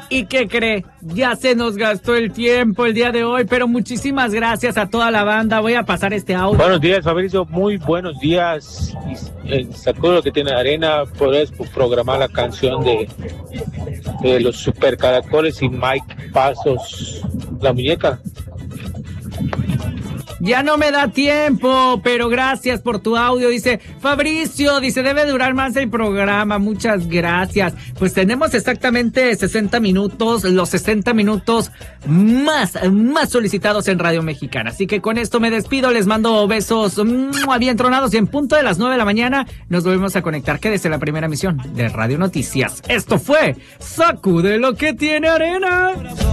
¿Y qué cree? Ya se nos gastó el tiempo el día de hoy, pero muchísimas gracias a toda la banda. Voy a pasar este audio. Buenos días, Fabricio, muy buenos días. Sacó lo que tiene arena, podés programar la canción de los Super Caracoles y Mike Pasos, la muñeca. Ya no me da tiempo, pero gracias por tu audio. Dice Fabricio, dice, debe durar más el programa. Muchas gracias. Pues tenemos exactamente 60 minutos, los 60 minutos más solicitados en Radio Mexicana. Así que con esto me despido, les mando besos bien tronados y en punto de las 9 de la mañana nos volvemos a conectar. Quédese en la primera emisión de Radio Noticias. Esto fue Sacude lo que tiene arena.